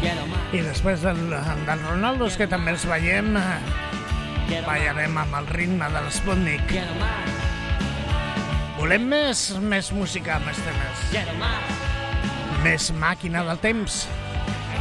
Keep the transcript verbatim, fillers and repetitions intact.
I després del, del Ronaldo, que també els veiem, ballarem amb el ritme de l'Sputnik. Volem més, més música, més temes. Més màquina del temps.